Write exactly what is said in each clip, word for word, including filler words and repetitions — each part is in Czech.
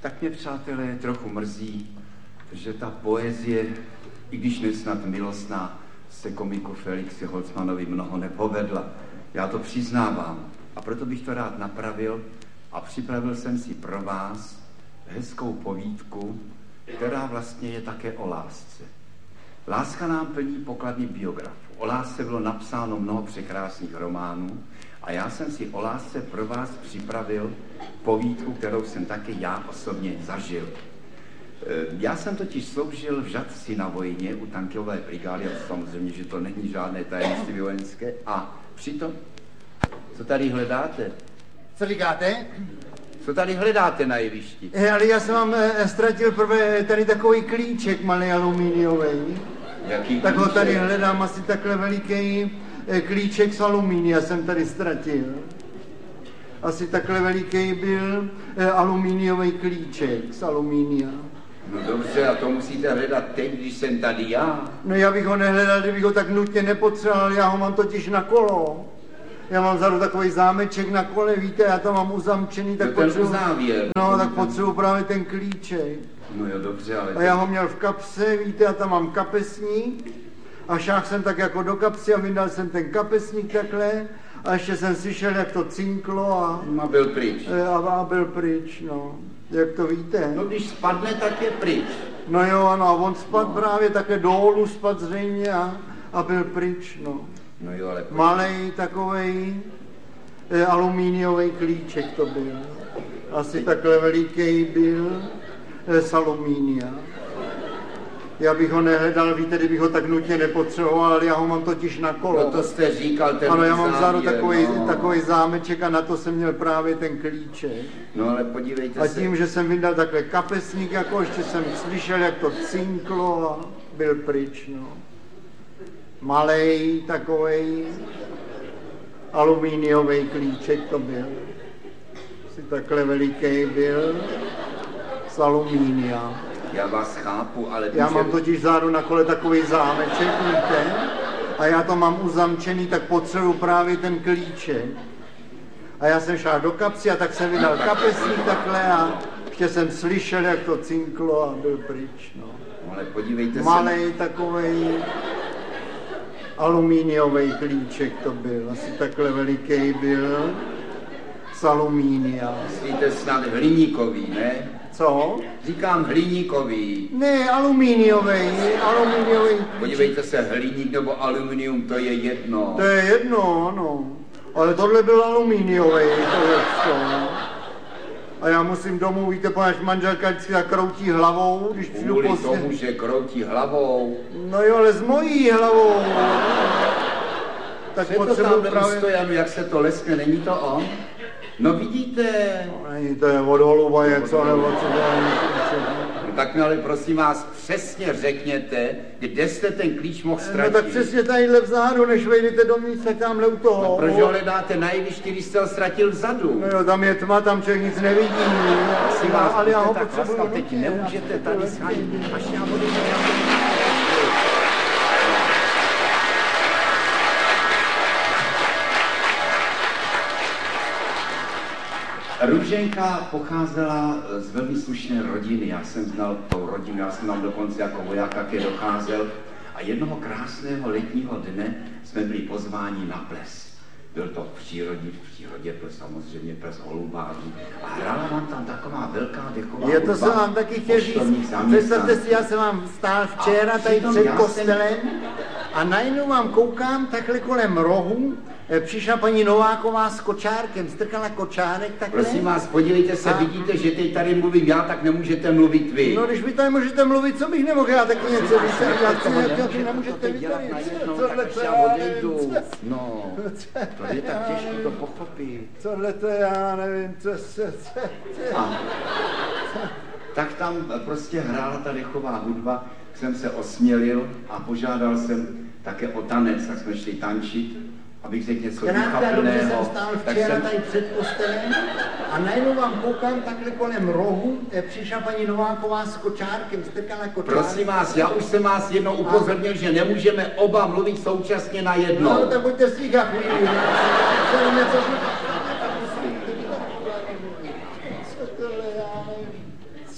Tak mě, přátelé, trochu mrzí, že ta poezie, i když nesnad milostná, se komiku Felixi Holzmanovi mnoho nepovedla. Já to přiznávám a proto bych to rád napravil a připravil jsem si pro vás hezkou povídku, která vlastně je také o lásce. Láska nám plní poklady biografů. O lásce bylo napsáno mnoho překrásných románů a já jsem si o lásce pro vás připravil povídku, kterou jsem také já osobně zažil. Já jsem totiž sloužil v Žatci na vojně u tankové brigády, a samozřejmě, že to není žádné tajemství vojenské. A přitom, co tady hledáte? Co říkáte? Co tady hledáte na jevišti? E, ale já jsem vám e, ztratil prvé tady takový klíček malý alumíniový. Jaký tak klíček? ho tady hledám, asi takhle veliký e, klíček z alumínia jsem tady ztratil. Asi takhle veliký byl e, alumíniový klíček z alumínia. No dobře, a to musíte hledat teď, když jsem tady já. No já bych ho nehledal, kdybych ho tak nutně nepotřeboval, já ho mám totiž na kolo. Já mám vzadu takový zámeček na kole, víte, já to mám uzamčený, tak potřebuji... Uzávěr, no, tak potřebuji právě ten klíček. No jo, dobře, ale... A já ho měl v kapse, víte, já tam mám kapesník a šáhl jsem tak jako do kapsy a vyndal jsem ten kapesník takhle a ještě jsem slyšel, jak to cinklo a... A byl pryč. A, a byl pryč, no. Jak to víte? No když spadne, tak je pryč. No jo, ano, a on spadl no. právě také dolů, spadl zřejmě a, a byl pryč, no. No jo, ale... Malej takovej e, alumíniový klíček to byl. Asi takhle veliký byl e, z alumínia. Já bych ho nehledal, víte, kdybych ho tak nutně nepotřeboval, ale já ho mám totiž na kolo. No to jste říkal, ten ano, já mám vzadu závěr, takový, no. takový zámeček a na to jsem měl právě ten klíček. No ale podívejte a se. A tím, že jsem vyndal takhle kapesník, jako ještě jsem slyšel, jak to cinklo a byl pryč, no. Malej takovej alumíniový klíček to byl. Asi takhle veliký byl z alumínia. Já vás chápu, ale... Já může... mám totiž zádu na kole takový zámeček, víte? A já to mám uzamčený, tak potřebuji právě ten klíček. A já jsem šel do kapsy a tak jsem vydal kapesník takhle a ještě jsem slyšel, jak to cinklo a byl pryč, no. Ale podívejte se... Malej takovej alumíniový klíček to byl, asi takhle veliký byl, z alumínia. Myslíte snad hliníkový, ne? Co? Říkám hliníkový. Ne, alumíniový, alumíniový klíček. Podívejte se, hliník nebo aluminium, to je jedno. To je jedno, ano. Ale tohle byl alumíniový, tohle to. A já musím domů, víte, poněvadž manželka vždycky tak kroutí hlavou, když přijdu Kvůli pozdě. tomu, že kroutí hlavou. No jo, ale s mojí hlavou. Tak Co je to potřebuji tam právě... Stojanu, jak se to leskne, není to on? No vidíte. No, není to je od holuba něco, nebo co to je. No tak mi ale prosím vás přesně řekněte, kde jste ten klíč mohl ztratit. No tak přesně tadyhle vzadu, než vejdete dovnitř, tak tamhle u toho. No proč ho hledáte na jevišti, když jste ho ztratil vzadu? No jo, tam je tma, tam člověk nic nevidí. Prosím vás, ale já ho tak potřebuji laskav, teď nemůžete tady schánit, až já budu... Růženka pocházela z velmi slušné rodiny. Já jsem znal tou rodinu, já jsem tam dokonce jako voják také docházel. A jednoho krásného letního dne jsme byli pozváni na ples. Byl to v přírodě, v přírodě ples, samozřejmě ples holubářů. A hrála vám tam taková velká dechová Je to hudba. jsem vám taky chtěl říct. Představte si, já jsem vám stál včera tady před kostelem a najednou vám koukám takhle kolem rohu. Přišla paní Nováková s kočárkem, strkala kočárek takhle. Prosím vás, podívejte se, a... vidíte, že teď tady mluvím já, tak nemůžete mluvit vy. No, když vy tady můžete mluvit, co bych nemohl, já taky něco vysvětlit, já to nemůžete vytarit. Tohle to já nevím. No, to je tak těžké to pochopit. Tohle to já nevím, co se... Tak tam prostě hrála ta dechová hudba, jsem se osmělil a požádal jsem také o tanec, tak jsme šli tančit. Abych řekl něco vychapného. jsem stál včera jsem... tady před kostelem a najednou vám koukám takhle kolem rohu, přišla paní Nováková s kočárkem, strkala kočárek. Prosím vás, já už jsem vás jednou upozornil, a... že nemůžeme oba mluvit současně na jedno. No, tak buďte sticha chvíli.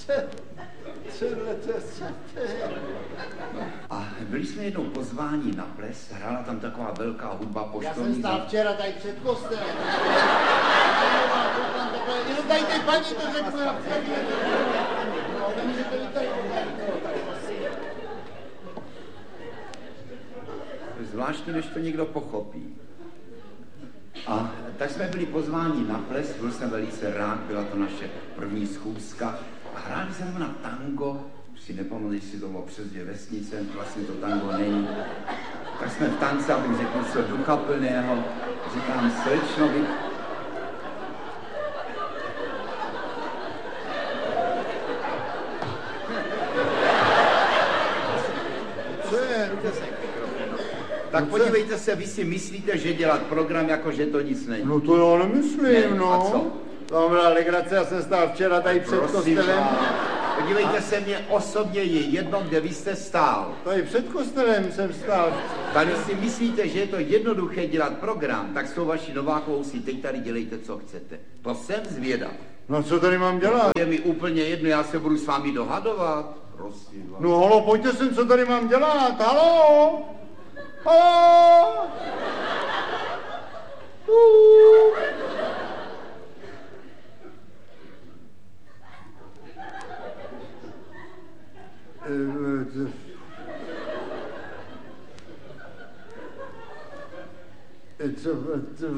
A byli jsme jednou pozváni na ples, hrála tam taková velká hudba poštovní. Já jsem stál včera tady před kostelem. Jenom tady teď paní to řeknu, já zvláštní, než to někdo pochopí. A tak jsme byli pozváni na ples, byl jsem velice rád, byla to naše první schůzka. A hráli jsme na tango, už si nepamatuji, jestli to bylo přes dvě vesnice, vlastně to tango není. Tak jsme v tance, abych řekl něco duchaplného, říkám slečno, vy... Co je? Tak podívejte se, vy si myslíte, že dělat program, jako že to nic není. No to já nemyslím, Ne, no. a co? To byla legrace, já jsem stál včera tady před Prosím kostelem. vás, podívejte se, mě osobně je jedno, kde vy jste stál. Tady před kostelem jsem stál. Tady si myslíte, že je to jednoduché dělat program, tak s tou vaší Novákovou si teď tady dělejte, co chcete. To jsem zvědav. No co tady mám dělat? To je mi úplně jedno, já se budu s vámi dohadovat. Prosím vás. No halo, pojďte sem, co tady mám dělat, halo? Halo? Uh. Co, co,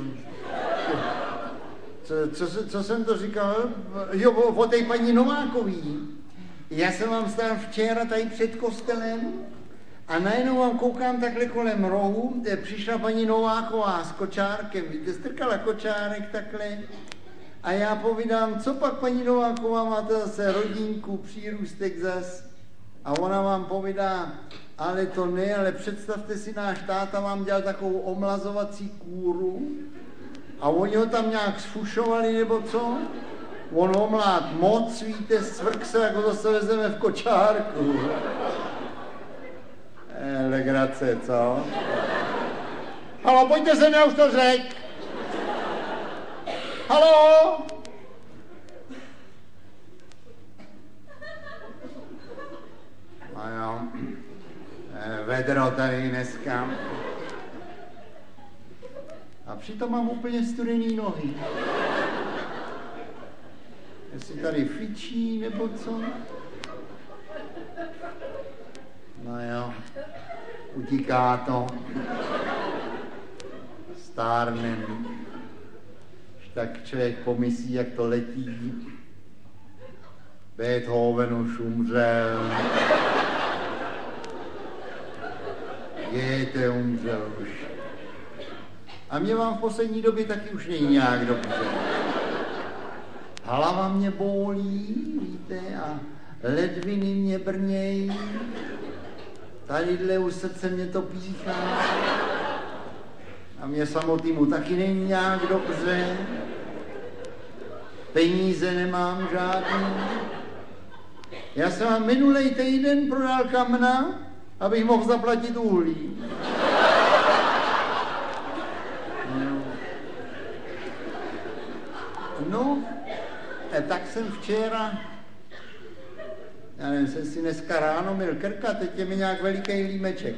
co, co, co jsem to říkal? Jo, o, o té paní Novákový. Já jsem vám stál včera tady před kostelem a najednou vám koukám takhle kolem rohu, přišla paní Nováková s kočárkem, víte, strkala kočárek takhle a já povídám, co pak paní Nováková, máte zase rodinku, přírůstek zas. A ona vám povídá, ale to ne, ale představte si, náš táta vám dělal takovou omlazovací kůru a oni ho tam nějak sfušovali nebo co? On omlát moc, víte, svrk se, jako zase vezeme v kočárku. Eh, legrace, co? Halo, pojďte sem, já už to řek. Halo? A jo, eh, vedro tady dneska. A přitom mám úplně studený nohy. Jestli tady fičí, nebo co? No jo, utíká to. Stárnem. Tak člověk pomyslí, jak to letí. Beethoven už umřel. Goethe umřel už. A mě vám v poslední době taky už není nějak dobře. Hlava mě bolí, víte, a ledviny mě brnějí. Tadyhle u srdce mě to píchá. A mě samotnému taky není nějak dobře. Peníze nemám žádný. Já jsem vám minulej týden prodal kamna, abych mohl zaplatit uhlí. No, no tak jsem včera, já nevím, jsem si dneska ráno měl krka, teď je mi nějak veliký límeček.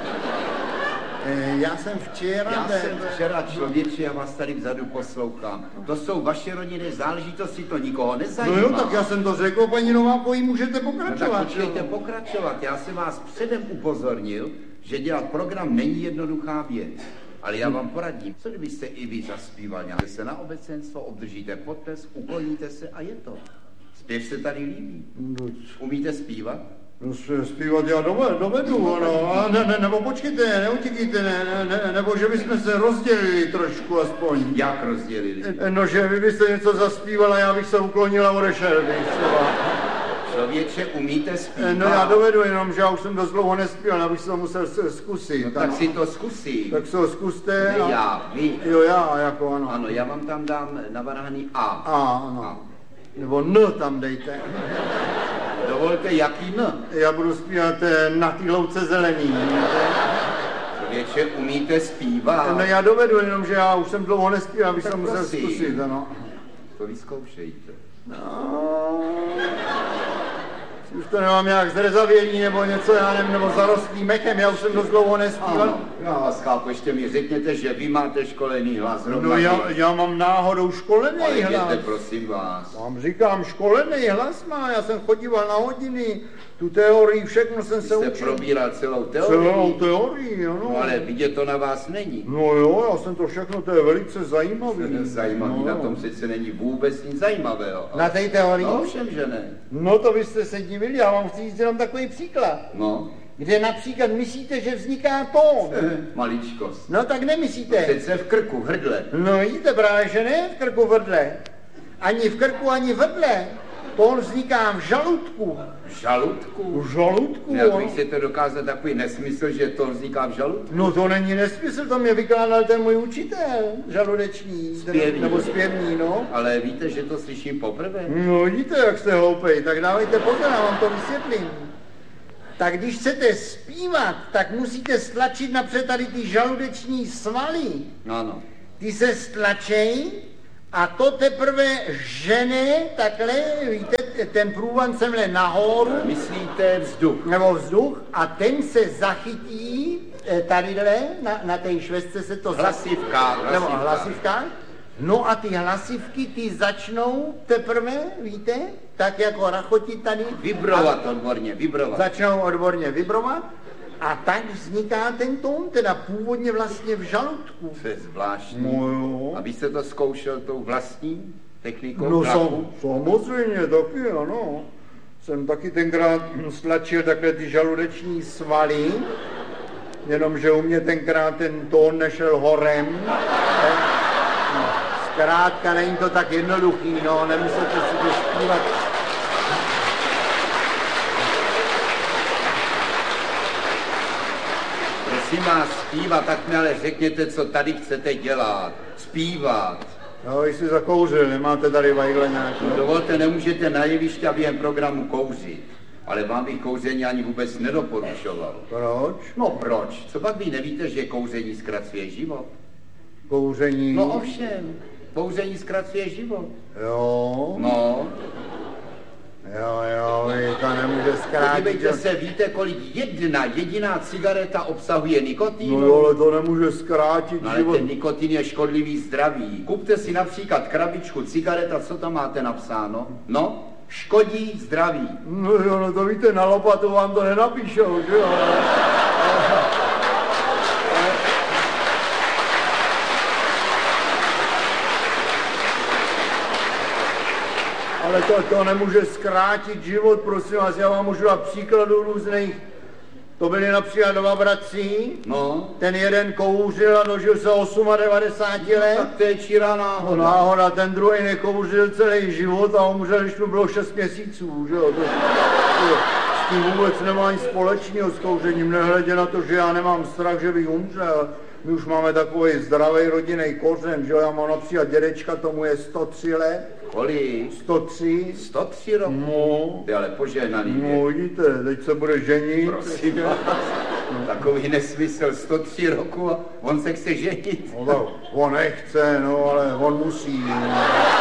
Já jsem včera... Já de... jsem včera člověče, já vás tady vzadu poslouchám. To jsou vaše rodinné záležitosti, to nikoho nezajímá. No jo, tak já jsem to řekl, paní Novákový, můžete pokračovat. No tak počkejte pokračovat, já jsem vás předem upozornil, že dělat program není jednoduchá věc. Ale já vám poradím, co kdybyste i vy zaspívali, jste se na obecenstvo, obdržíte potlesk, ukloníte se a je to. Zpěv se tady líbí. Umíte zpívat? No zpívat já dovedu, dovedu no, a ne, ne, nebo počkejte, neutíkejte, ne, ne, ne, nebo že bychom se rozdělili trošku aspoň. Jak rozdělili? No, že vy byste něco zaspívala, já bych se uklonila a odešel bych třeba. Člověče, umíte zpívat? No já dovedu, jenom že já už jsem dost dlouho nespíval, abych se to musel zkusit. No tak ano. Si to zkusím. Tak se ho zkuste. Ne, a... já, vy. Jo, já, jako ano. Ano, já vám tam dám navrhaný A. A, ano. A. Nebo N tam dejte. Dovolte, jaký N? Já budu zpívat Na té louce zelený. Člověče, umíte zpívat? No já dovedu, jenom že já už jsem dlouho nespíval, abych se musel zkusit, ano. To vyzkoušejte. No. Už to nemám nějak zrezavělý nebo něco, já nevím, nebo zarostlý mechem, já už jsem dost dlouho nespíval. Ano, já vás chápu, ještě mi řekněte, že vy máte školený hlas. No já, já mám náhodou školený ale hlas. jděte, prosím vás. Vám říkám, školený hlas má, já jsem chodíval na hodiny, tu teorii, všechno jsem Vy se jste učil. probíral celou teorii. Celou teorii, ano. No ale vidět to na vás není. No jo, já jsem to všechno, to je velice zajímavý. Zajímavý, no. na tom přece není vůbec nic zajímavého. Na té teorii? No všem, že ne. No to byste se divili, já vám chci říct jenom takový příklad. No. Kde například myslíte, že vzniká tón. Maličkost. No tak nemyslíte. Přece v krku, v hrdle. No jíte právě, že ne v krku, v hrdle. Ani v krku, ani v hrdle. Tón vzniká v žaludku. V žaludku? V žaludku, Jak jo. bych si to dokázat takový nesmysl, že to vzniká v žaludku? No to není nesmysl, to mě vykládal ten můj učitel, žaludeční, Zpěvný. nebo zpěvný, no. Ale víte, že to slyším poprvé? No víte, jak jste hloupej, tak dávejte pozor, já vám to vysvětlím. Tak když chcete zpívat, tak musíte stlačit napřed tady ty žaludeční svaly. Ano. Ty se stlačej a to teprve žene takhle, víte, ten průvan semhle nahoru, Myslíte vzduch? nebo vzduch, a ten se zachytí eh, tadyhle, na, na té švestce se to Hlasivka, nebo hlasivka. hlasivka. No a ty hlasivky, ty začnou teprve, víte, tak jako rachotit tady. Vibrovat odborně, vibrovat. Začnou odborně vibrovat a tak vzniká ten tón, teda původně vlastně v žaludku. To je zvláštní. No jo. A vy jste to zkoušel tou vlastní technikou? No tlaku? sam, samozřejmě, taky, ano. Jsem taky tenkrát stlačil takhle ty žaludeční svaly, jenomže u mě tenkrát ten tón nešel horem. No, zkrátka není to tak jednoduchý, no, nemusíte si to zpívat. Prosím vás, zpívat, tak mi ale řekněte, co tady chcete dělat. Zpívat. No, vy jsi zakouřil, nemáte tady vajgle nějaký. No, dovolte, nemůžete na jevišti a během programu kouřit. Ale vám bych kouření ani vůbec nedoporučoval. Proč? No proč? Co pak vy nevíte, že kouření zkracuje život? Kouření. No ovšem, kouření zkracuje život. Jo. No, Jo, jo, vy to nemůže zkrátit. podívejte se, víte, kolik jedna jediná cigareta obsahuje nikotin? No jo, ale to nemůže zkrátit No ale život. ten nikotin je škodlivý zdraví. Kupte si například krabičku cigaret a co tam máte napsáno? No, škodí zdraví. No jo, no to víte, na lopatu vám to nenapíšou, že jo? Ale to, to nemůže zkrátit život, prosím vás, já vám můžu dát příkladů různých. To byli například dva bratři, No, ten jeden kouřil a dožil se devadesát osm let. tak to je čirá No náhoda. náhoda, ten druhý nekouřil celý život a umřel, když mu bylo šest měsíců, že jo. To, to, s tím vůbec nemá nic společného s kouřením, nehledě na to, že já nemám strach, že bych umřel. My už máme takový zdravý rodinný kořen, že jo, já mám například dědečka, tomu je sto tři let. Kolik? sto tři. sto tři roku? No, Ty ale požehnaný no věk. vidíte, teď se bude ženit. Prosím vás, takový nesmysl, sto tři roku a on se chce ženit. No, tak on nechce, no, ale on musí. No.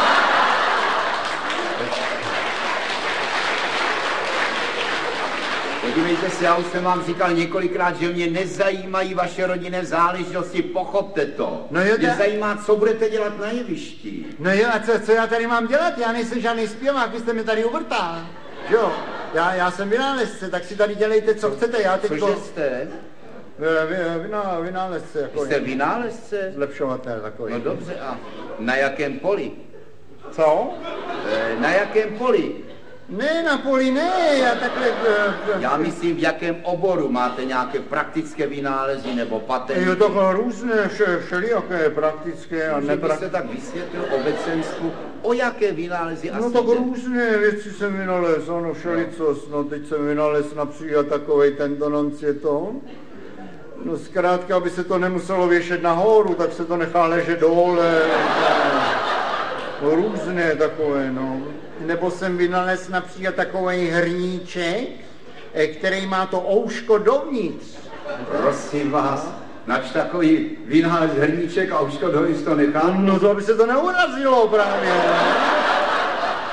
Podívejte se, já už jsem vám říkal několikrát, že mě nezajímají vaše rodinné záležitosti, pochopte to. No jo, mě ta- zajímá, co budete dělat na jevišti. No jo, a co, co já tady mám dělat? Já nejsem žádný zpěvák, vy jste mě tady uvrtal. Že jo, já, já jsem vynálezce, tak si tady dělejte, co chcete, já teď Cože jste? Vyná, vynálezce, jako Jste vynálezce? zlepšovatel takový. No dobře, a na jakém poli? Co? E, na jakém poli? Ne, na poli ne, já takhle... eh, Já myslím, v jakém oboru máte nějaké praktické vynálezy nebo patenty. Je takhle různé, vše, všelijaké praktické a Že by nepraktické. se tak vysvětlil obecenstvu, o jaké vynálezy asi No tak jde? různé věci jsem vynalez, ano, všelicos, no teď jsem vynalez například takovej tento noncieton. No zkrátka, aby se to nemuselo věšet nahoru, tak se to nechá ležet dole. No, různé takové, no. Nebo jsem vynalez například takovej hrníček, eh, který má to ouško dovnitř. Prosím vás, nač takový vynález hrníček a už to dovnitř to nechá? No to, aby se to neurazilo právě.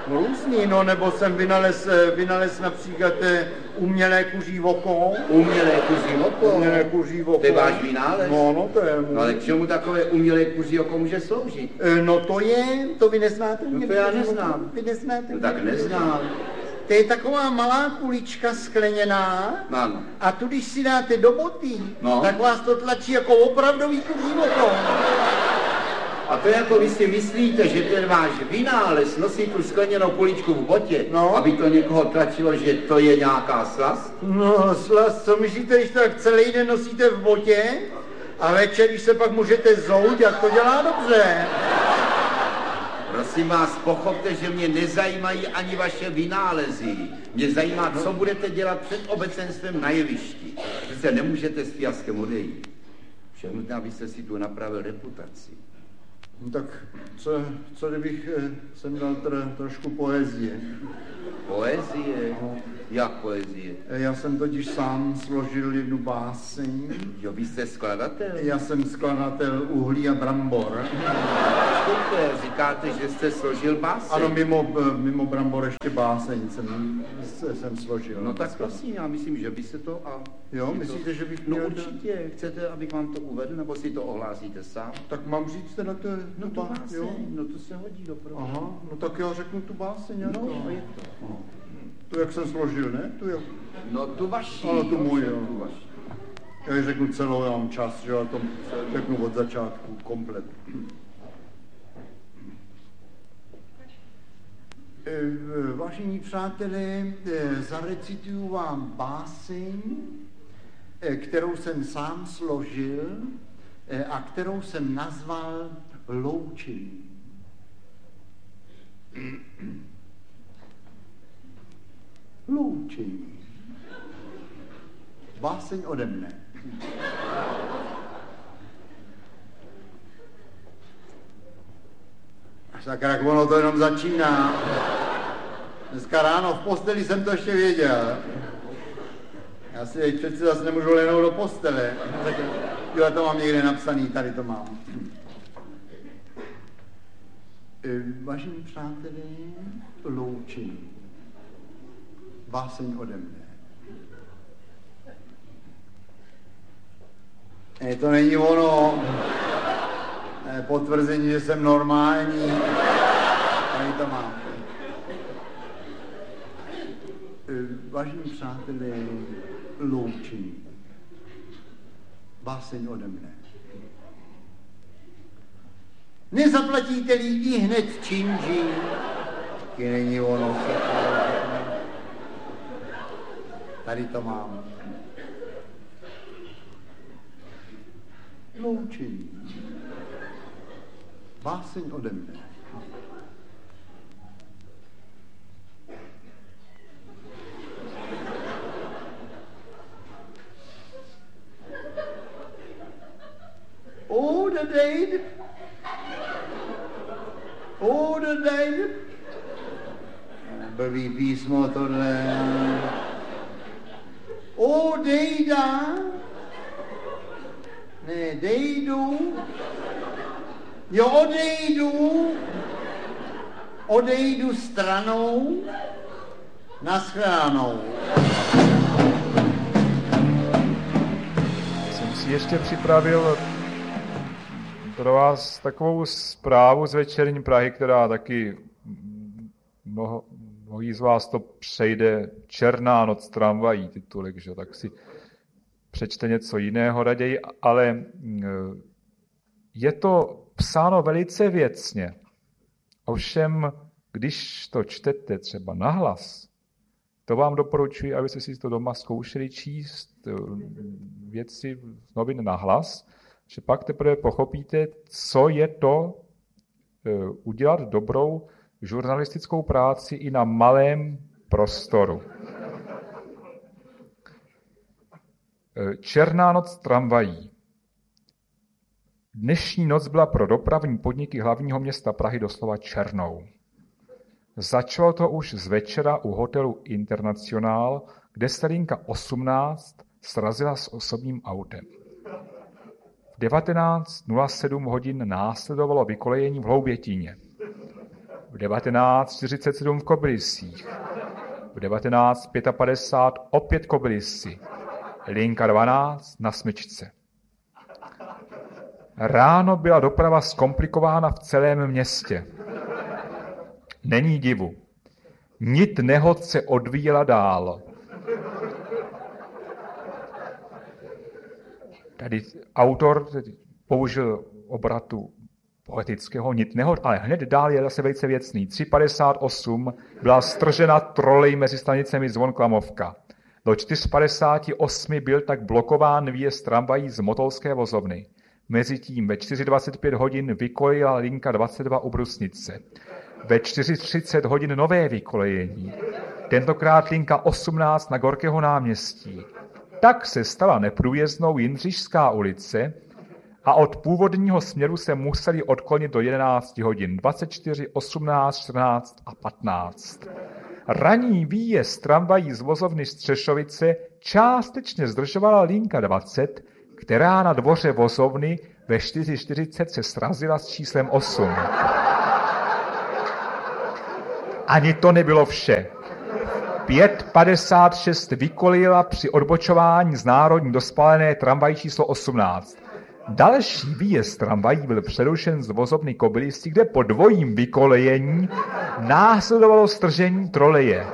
Různý, no, nebo jsem vynalez, vynalez například eh, umělé kuří oko. Umělé kuří oko? Umělé kuří oko. To je váš vynález? No, no, to je můj. No, ale k čemu takové umělé kuří oko může sloužit? Eh, no to je, to vy neznáte? No to já neznám. Vy neznáte? No tak neznám. To je taková malá kulička skleněná. Ano. A tu, když si dáte do boty, no. tak vás to tlačí jako opravdový kuří oko. A to jako vy si myslíte, že ten váš vynález nosí tu skleněnou kuličku v botě, no. aby to někoho tlačilo, že to je nějaká slast? No, slast, co myslíte, když to tak celý den nosíte v botě a večer, když se pak můžete zout, jak to dělá dobře. Prosím vás, pochopte, že mě nezajímají ani vaše vynálezy. Mě zajímá, co budete dělat před obecenstvem na jevišti. Přece nemůžete s fiaskem odejít. Všem nutné, abyste si tu napravil reputaci. No tak co, co kdybych eh, sem dal tr, trošku poezie? Poezie? Jak poezie? Já jsem totiž sám složil jednu báseň. Jo, vy jste skladatel? Já jsem skladatel Uhlí a brambor. Počkejte, říkáte, že jste složil báseň? Ano, mimo, mimo brambor ještě báseň jsem, jsem složil. No tak prosím, já myslím, že by se to a... Jo, myslíte, to... že bych No měl... určitě, chcete, abych vám to uvedl, nebo si to ohlásíte sám? Tak mám říct teda to... No tu báseň, jo? No to se hodí do provozu. Aha, no tak já řeknu tu báseň. No, to. je to. Aha. Tu, jak jsem složil, ne? Tu, jak... No tu vaši. Ale tu můj, jo. Tu vaši. Já ji řeknu celou, já mám čas, že já to řeknu od začátku, komplet. Vážení přátelé, zarecituju vám báseň, kterou jsem sám složil a kterou jsem nazval Loučení. Loučení. Báseň ode mne. Sakra, jak ono to jenom začíná. Dneska ráno v posteli jsem to ještě věděl. Já si teď přeci zase nemůžu lehnout do postele. Jo, to mám někde napsaný, tady to mám. Vážení přátelé, loučení. Báseň ode mne. E, to není ono. E, potvrzení, že jsem normální. Tady to mám. E, vážení přátelé, loučení. Báseň ode mne. Nezaplatíte lidi hned činží. Taky není ono. Tady to mám. Loučení. Báseň ode mne. Oh, the day. Oh, the day. Blbý písmo tohle. Odejda, ne, dejdu, jo, odejdu, odejdu stranou, nashledanou. Jsem si ještě připravil pro vás takovou zprávu z Večerní Prahy, která taky mnoho, mnohí z vás to přejde, Černá noc tramvají, titulek, že? Tak si přečte něco jiného raději, ale je to psáno velice věcně. Ovšem, když to čtete třeba nahlas, to vám doporučuji, abyste si to doma zkoušeli číst věci z novin nahlas, že pak teprve pochopíte, co je to udělat dobrou žurnalistickou práci i na malém prostoru. Černá noc tramvají. Dnešní noc byla pro dopravní podniky hlavního města Prahy doslova černou. Začalo to už z večera u hotelu Internacionál, kde starinka osmnáct srazila s osobním autem. V devatenáct nula sedm hodin následovalo vykolejení v Hloubětíně. v devatenáct čtyřicet sedm v Kobylisích, v devatenáct padesát pět opět Kobylisy, linka dvanáct na Smyčce. Ráno byla doprava zkomplikována v celém městě. Není divu. Nit nehod se odvíjela dál. Tady autor použil obratu poetického nit nehod, ale hned dál je zase velice věcný. tři padesát osm byla stržena trolej mezi stanicemi Zvon Klamovka. Do čtyři padesát osm byl tak blokován výjezd tramvají z Motolské vozovny. Mezitím ve čtyři dvacet pět hodin vykolejila linka dvacet dva u Brusnice. Ve čtyři třicet hodin nové vykolejení. Tentokrát linka osmnáct na Gorkého náměstí. Tak se stala neprůjezdnou Jindřišská ulice a od původního směru se museli odklonit do jedenáct hodin. dvacet čtyři, osmnáct, čtrnáct a patnáct. Ranní výjezd tramvají z vozovny Střešovice částečně zdržovala linka dvacet, která na dvoře vozovny ve čtyři čtyřicet se srazila s číslem osm. Ani to nebylo vše. pět padesát šest vykolila při odbočování z národní do spálené tramvají číslo osmnáct. Další výjezd tramvají byl přerušen z vozovny Kobylisy, kde po dvojím vykolejení následovalo stržení troleje.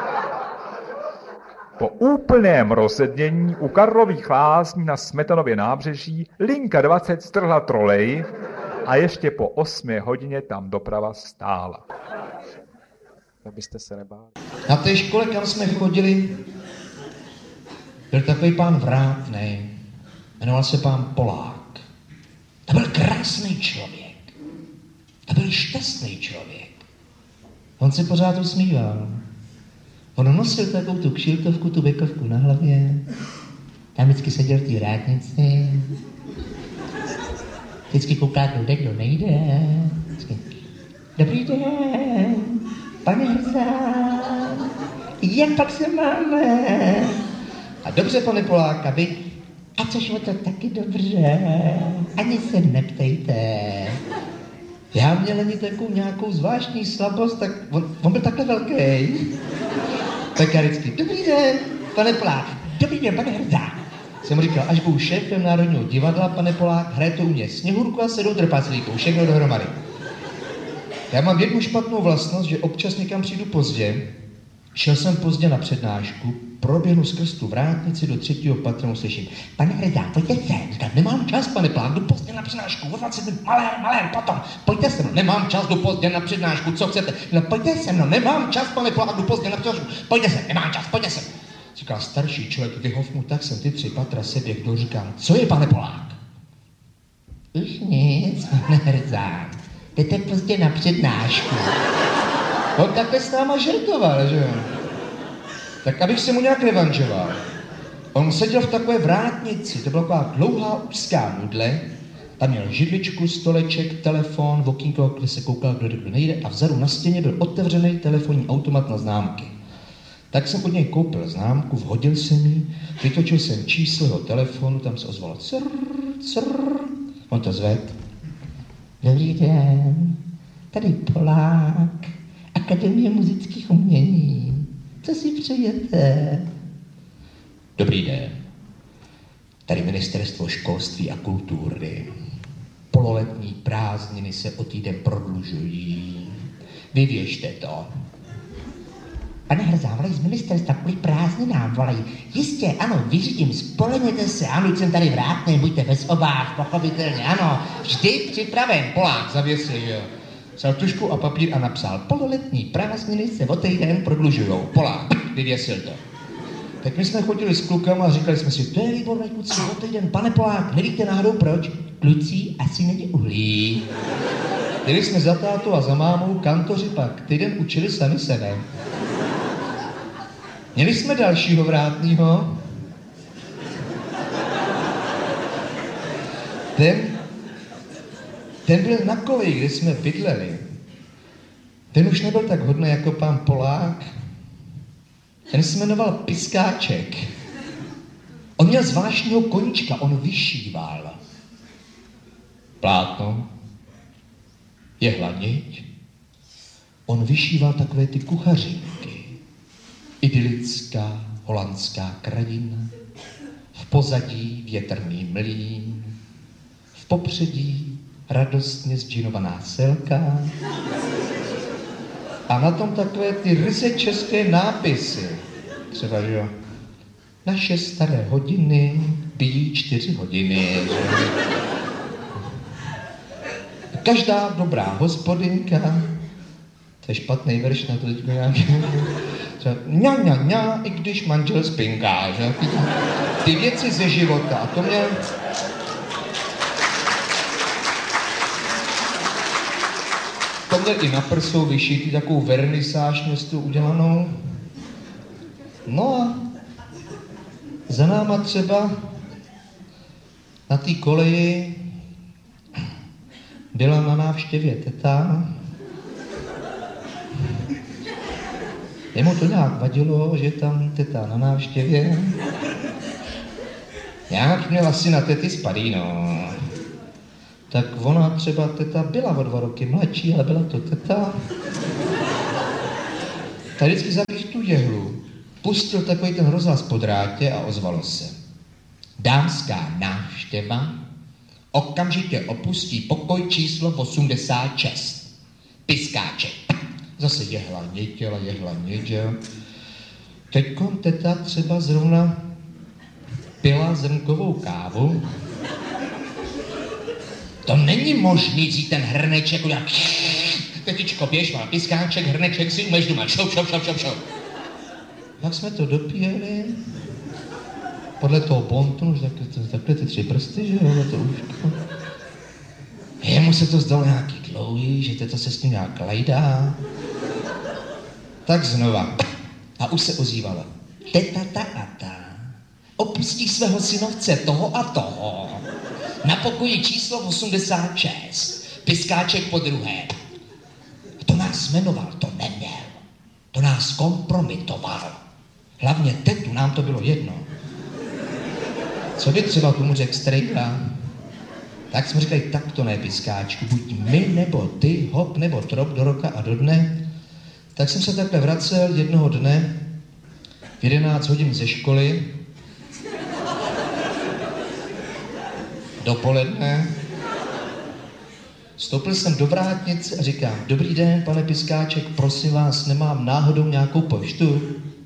Po úplném rozednění u Karlových Lázní na Smetanově nábřeží linka dvacet strhla trolej a ještě po osmé hodině tam doprava stála. Abyste se nebáli. Na té škole, kam jsme chodili, byl takový pán vrátnej. Jmenoval se pán Polák. To byl krásný člověk. To byl šťastný člověk. On se pořád usmíval. On nosil takovou tu kšiltovku, tu bekovku na hlavě. Tam vždycky seděl v té vrátnici. Vždycky kouká, kdo jde, kdo nejde. Vždycky. Dobrý den, pane Hrzán, jak pak se máme? A dobře, pane Poláka, vy? A což o to taky dobře, ani se neptejte. Já měl ani takovou nějakou zvláštní slabost, tak on, on byl takhle velký. Tak já vždycky, dobrý den, pane Polák, dobrý den, pane Hrzán. Jsem mu říkal, až budu šéfem Národního divadla, pane Polák, hraje to u mě Sněhurku a sedm trpaslíků, všechno dohromady. Já mám jednu špatnou vlastnost, že občas někam přijdu pozdě. Šel jsem pozdě na přednášku, proběhnu skrz tu vrátnici do třetího patra, slyším, pane Hrzán, pojďte sem, říkám, nemám čas, pane Polák, jdu pozdě na přednášku, o dvacet minut, malér, malér, potom, pojďte se mnou, nemám čas, jdu pozdě na přednášku, co chcete, no, pojďte se mnou, nemám čas, pane Polák, jdu pozdě na přednášku, pojďte se, nemám čas, pojďte se. Říká starší člověk, vyhov mu, tak jsem ty tři patra sebě, kdo říkám, co je, pane Polák? Už nic, pane Hrzán, jdete pozdě na přednášku. On takhle s náma žertoval, že jo? Tak abych se mu nějak revanžoval. On seděl v takové vrátnici, to byla taková dlouhá úzká nudle, tam měl židličku, stoleček, telefon, v okýnko, kde se koukal, kdo kdo nejde, a vzadu na stěně byl otevřený telefonní automat na známky. Tak jsem od něj koupil známku, vhodil jsem ji, vytočil jsem číslo jeho telefonu, tam se ozvalo crrr, crrr. On to zved. Dobrý den, tady Polák, Akademie muzických umění. Co si přejete? Dobrý den. Tady Ministerstvo školství a kultury. Pololetní prázdniny se o týden prodlužují. Vyvěšte to. Pane Hrzán, volají z ministerstva kvůli prázdninám, volají. Jistě, ano, vyřídím, spolehněte se, ano, jsem tady vrátný, buďte bez obáv, pochopitelně, ano, vždy připraven. Polák zavěsil, že jo. Vzal tužku a papír a napsal, pololetní prázdniny se o týden prodlužujou. Polák, vyvěsil to. Tak my jsme chodili s klukama a říkali jsme si, to je výborný kluci, o týden, pane Polák, nevíte náhodou proč? Kluci asi není uhlí. Jeli jsme za tátou a za mámou, kantoři pak týden učili sami sebe. Měli jsme dalšího vrátnýho. Ten, ten byl na koleji, kde jsme bydleli. Ten už nebyl tak hodný jako pán Polák. Ten se jmenoval Piskáček. On měl zvláštního koníčka, on vyšíval. Plátno, jehla niť, on vyšíval takové ty kuchařinky. Idylická holandská krajina, v pozadí větrný mlýn, v popředí radostně zdžinovaná selka a na tom takové ty ryze české nápisy. Třeba, že jo, naše staré hodiny bijí čtyři hodiny. Že? Každá dobrá hospodinka, to je špatný verš na to teďko nějaký, ňa, ňa, ňa, i když manžel spinká, že? Ty, ty věci ze života, a to mě... Tohle i na prsou vyšitý takovou vernisáž městu udělanou. No a za náma třeba na té koleji byla na návštěvě teta. Jemu to nějak vadilo, že tam teta na návštěvě. Nějak měl asi na tety spadý, no. Tak ona třeba teta byla o dva roky mladší, ale byla to teta. Tak vždycky zabíš tu jehlu, pustil takový ten rozhlas po drátě a ozvalo se. Dámská návštěva okamžitě opustí pokoj číslo osmdesát šest. Piskáček. Zase jehla, nětěla, jehla, něděl. Teďkon teta třeba zrovna pila zrnkovou kávu. To není možný vzít ten hrneček udělat. Tetičko, běž, má piskáček, hrneček si umeš doma. Šoup, šoup, šoup, šoup, šoup. Jak jsme to dopíjeli? Podle toho pontonu, takhle, takhle ty tři prsty, že jo, to úško. Jemu se to zdalo nějaký dlouhý, že teta se s tím nějak lajdá. Tak znova. A už se ozývalo. Teta ta a ta opustí svého synovce toho a toho na pokoji číslo osmdesát šest. Piskáček po druhé. To nás jmenoval, to neměl. To nás kompromitoval. Hlavně tetu, nám to bylo jedno. Co by třeba tomu řekl strejka? Tak jsme říkali, tak to ne, piskáčku, buď my nebo ty, hop nebo trop do roka a do dne. Tak jsem se takhle vracel jednoho dne v jedenáct hodin ze školy dopoledne. Vstoupil jsem do vrátnice a říkám, dobrý den, pane Piskáček, prosím vás, nemám náhodou nějakou poštu?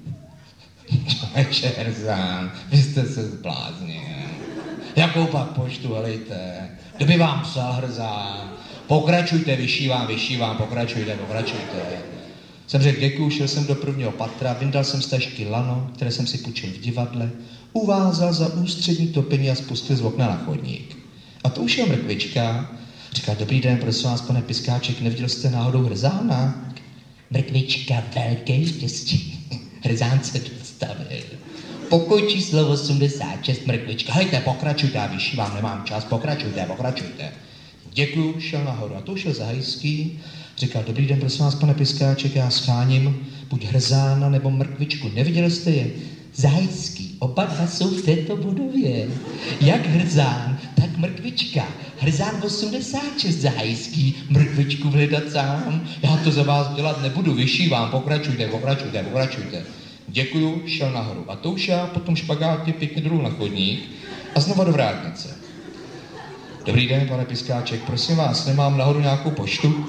Čerzán, vy jste se zbláznil. Jakou pak poštu, helejte? Kdo by vám psal, hrzán? Pokračujte, vyšívám, vyšívám, pokračujte, pokračujte. Jsem řekl děkuju, šel jsem do prvního patra, vyndal jsem z tašky lano, které jsem si půjčil v divadle, uvázal za ústřední topení a spustil z okna na chodník. A to už je mrkvička. Říká, dobrý den, prosím vás, pane Piskáček, neviděl jste náhodou Hrzána? Mrkvička, velké štěstí. Hrzán se dostavil. Pokoj číslo osmdesát šest, mrkvička. Hejte, pokračujte, já vyšívám, nemám čas, pokračujte, pokračujte. Děkuju, šel nahoru. A to už je Zahajský. Říkal, dobrý den, prosím vás, pane Piskáček, já scháním buď Hrzána nebo mrkvičku. Neviděli jste je? Zahajský, oba dva jsou v této budově. Jak Hrzán, tak mrkvička. Hrzán osmdesát šest, Zahajský, mrkvičku hledat sám. Já to za vás dělat nebudu, vyšívám, pokračujte, pokračujte, pokračujte. Děkuju, šel nahoru. A to už já potom špagátě pěkně dolů na chodník a znova do vrátnice. Dobrý den, pane Piskáček, prosím vás, nemám nahoru nějakou poštu?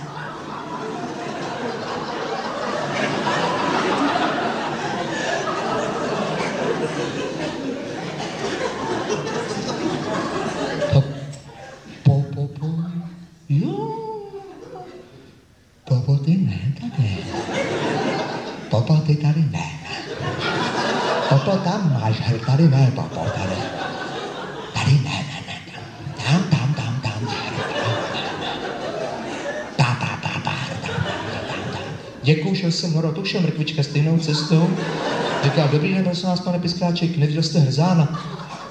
Po, po, po, jo, popo, ty ne, tady. Popo, ty tady ne. Popo, tam máš, hej, tady ne, popo, tady. Tady ne, ne, ne, tam, tam, tam, tam, ta, ta, ta, ta, ta. Děkuju, šel jsem nahoru, to už je mrkvička stejnou cestou. Říkal, dobrý den, prosím vás, pane Piskáček, neviděl jste Hrzána?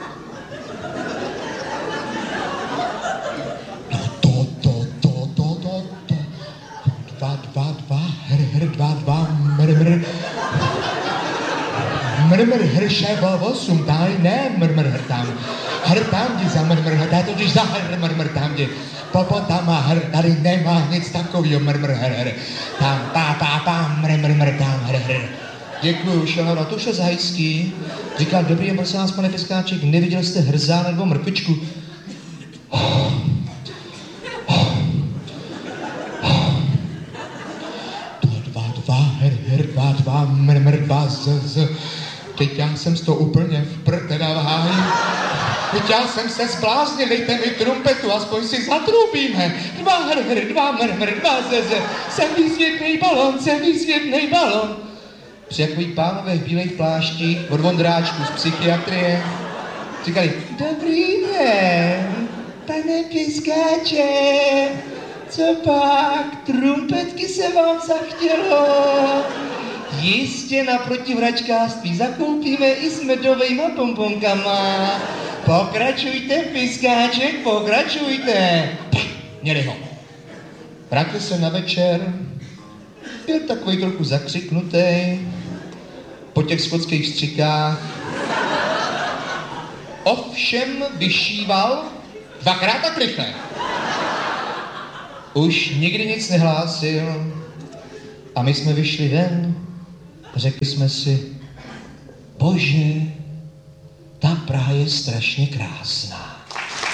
No to, to, to, to, to, to. Dva, dva, dva, hr, hr, dva, dva, mr, mr. mrmr hrše osm, taj ne mrmr hrtám. Hrtám ti za mrmr hrtám, totiž za mrmr hrtám ti. Popotama hr, tady nemá nic takovýho mrmr hr hr. Tam pa pa pa mrmr mrmr tam hr hr. Děkuju, šel na to, šel z hajský. Říkal, dobrý, prosím vás, pane Piskáček, neviděl jste hrzá nebo mrkvičku? Oh. Oh. Oh. Dva, dva, her, her, dva, dva, mrmr, dva, z, z. Teď já jsem z toho úplně v prd, teda v háji. Teď já jsem se zbláznil, dejte mi trumpetu, aspoň si zatrubíme. Dva, hr, hr, dva, mrmr, dva, z, z. Celý světnej balon, celý světnej balon. Při takových pánové v bílých pláštích od Vondráčku z psychiatrie říkali, dobrý den, pane Piskáče, co pak, trumpetky se vám zachtělo? Jistě naproti vračkářství zakoupíme i s medovejma pomponkama. Pokračujte, Piskáček, pokračujte. Měli ho. Vrátili se na večer, byl takový trochu zakřiknutý po těch skotských střikách. Ovšem vyšíval dvakrát tak rychle. Už nikdy nic nehlásil a my jsme vyšli ven a řekli jsme si, bože, ta Praha je strašně krásná.